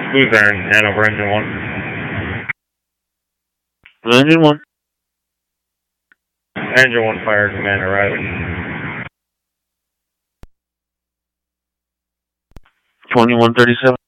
Who's there? Hanover Engine 1. Engine 1. Engine 1 fire command arriving. 2137.